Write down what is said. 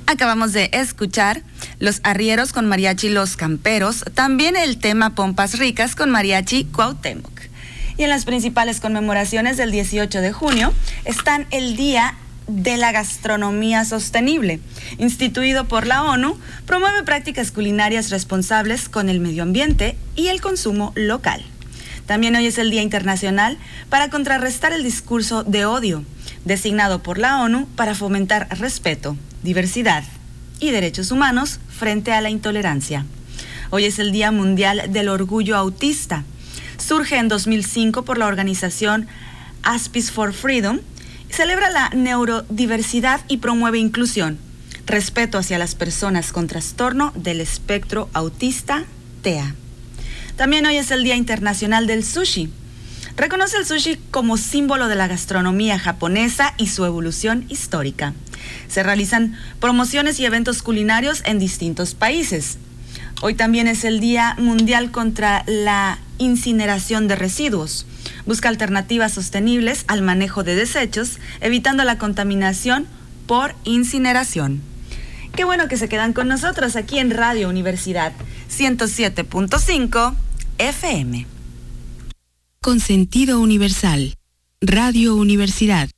Acabamos de escuchar Los Arrieros con Mariachi Los Camperos, también el tema Pompas Ricas con Mariachi Cuauhtémoc. Y en las principales conmemoraciones del 18 de junio están el Día de la Gastronomía Sostenible, instituido por la ONU, promueve prácticas culinarias responsables con el medio ambiente y el consumo local. También hoy es el Día Internacional para contrarrestar el discurso de odio, designado por la ONU para fomentar respeto, diversidad y derechos humanos frente a la intolerancia. Hoy es el Día Mundial del Orgullo Autista. Surge en 2005 por la organización Aspies for Freedom, celebra la neurodiversidad y promueve inclusión, respeto hacia las personas con trastorno del espectro autista, TEA. También hoy es el Día Internacional del Sushi. Reconoce el sushi como símbolo de la gastronomía japonesa y su evolución histórica. Se realizan promociones y eventos culinarios en distintos países. Hoy también es el Día Mundial contra la Incineración de Residuos. Busca alternativas sostenibles al manejo de desechos, evitando la contaminación por incineración. Qué bueno que se quedan con nosotros aquí en Radio Universidad 107.5 FM. Con sentido universal. Radio Universidad.